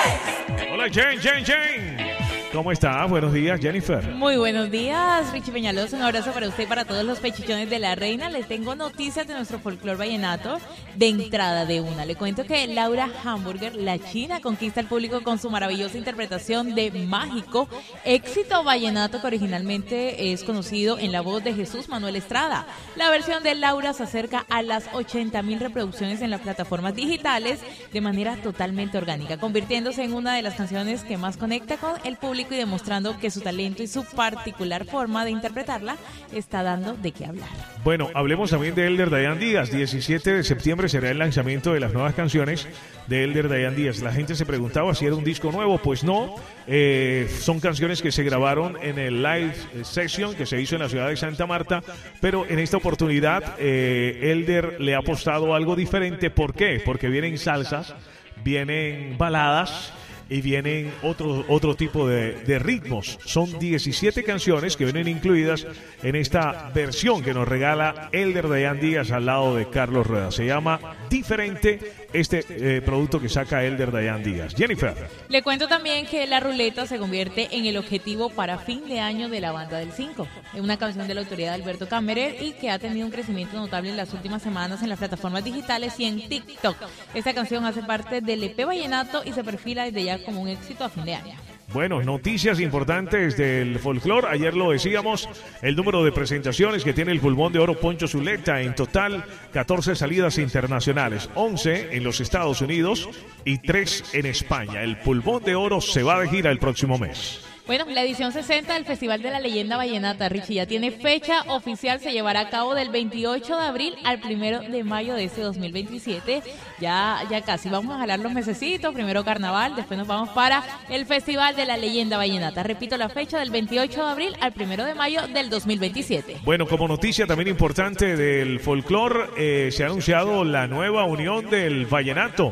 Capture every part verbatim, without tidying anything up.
Hola, Jane, Jane, Jane. ¿Cómo está? Buenos días, Jennifer. Muy buenos días, Richie Peñalosa. Un abrazo para usted y para todos los pechichones de la reina. Les tengo noticias de nuestro folclor vallenato de entrada de una. Le cuento que Laura Hamburger, la china, conquista al público con su maravillosa interpretación de Mágico, éxito vallenato que originalmente es conocido en la voz de Jesús Manuel Estrada. La versión de Laura se acerca a las ochenta mil reproducciones en las plataformas digitales de manera totalmente orgánica, convirtiéndose en una de las canciones que más conecta con el público y demostrando que su talento y su particular forma de interpretarla está dando de qué hablar. Bueno, hablemos también de Elder Dayan Díaz. diecisiete de septiembre será el lanzamiento de las nuevas canciones de Elder Dayan Díaz. La gente se preguntaba si era un disco nuevo. Pues no, eh, son canciones que se grabaron en el live session que se hizo en la ciudad de Santa Marta, pero en esta oportunidad eh, Elder le ha apostado algo diferente. ¿Por qué? Porque vienen salsas, vienen baladas y vienen otro, otro tipo de, de ritmos. Son diecisiete canciones que vienen incluidas en esta versión que nos regala Elder Dayan Díaz al lado de Carlos Rueda. Se llama Diferente este eh, producto que saca Elder Dayan Díaz. Jennifer. Le cuento también que La Ruleta se convierte en el objetivo para fin de año de la Banda del cinco. Es una canción de la autoría de Alberto Kammerer y que ha tenido un crecimiento notable en las últimas semanas en las plataformas digitales y en TikTok. Esta canción hace parte del E P Vallenato y se perfila desde ya como un éxito a fin de año. Bueno, noticias importantes del folclore. Ayer lo decíamos, el número de presentaciones que tiene el Pulmón de Oro Poncho Zuleta. En total, catorce salidas internacionales, once en los Estados Unidos y tres en España. El Pulmón de Oro se va de gira el próximo mes. Bueno, la edición sesenta del Festival de la Leyenda Vallenata, Richie, ya tiene fecha oficial. Se llevará a cabo del veintiocho de abril al primero de mayo de este dos mil veintisiete. Ya, ya casi vamos a jalar los mesecitos. Primero carnaval, después nos vamos para el Festival de la Leyenda Vallenata. Repito la fecha, del veintiocho de abril al primero de mayo del dos mil veintisiete. Bueno, como noticia también importante del folclore, eh, se ha anunciado la nueva unión del vallenato.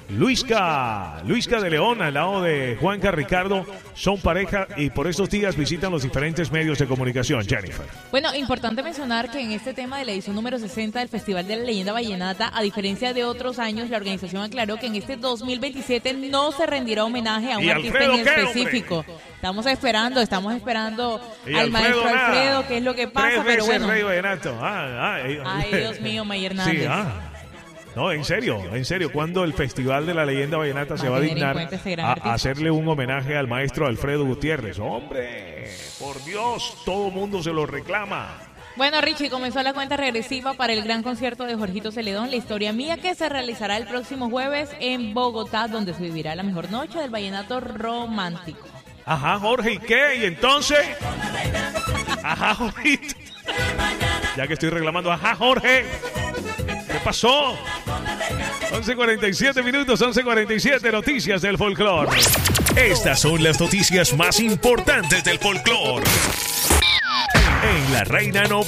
Luisca, Luisca de León al lado de Juanca Ricardo son pareja y por estos días visitan los diferentes medios de comunicación. Jennifer. Bueno, importante mencionar que en este tema de la edición número sesenta del Festival de la Leyenda Vallenata, a diferencia de otros años, la organización aclaró que en este dos mil veintisiete no se rendirá homenaje a un artista en específico. Hombre? Estamos esperando, estamos esperando al Alfredo, maestro nada. Alfredo, qué es lo que pasa, Tres pero veces bueno. Rey Vallenato. Ah, ah, eh, Ay, Dios mío, Mayer Hernández. Sí, ah. No, en serio, en serio, ¿cuándo el Festival de la Leyenda Vallenata se va a dignar a, a hacerle un homenaje al maestro Alfredo Gutiérrez? ¡Hombre! Por Dios, todo mundo se lo reclama. Bueno, Richie, comenzó la cuenta regresiva para el gran concierto de Jorgito Celedón, La Historia Mía, que se realizará el próximo jueves en Bogotá, donde se vivirá la mejor noche del vallenato romántico. Ajá, Jorge, ¿y qué? ¿Y entonces? Ajá, Jorgito. Ya que estoy reclamando, ajá, Jorge. ¿Qué pasó? once cuarenta y siete minutos, once cuarenta y siete, noticias del folclore. Estas son las noticias más importantes del folclore. En La Reina no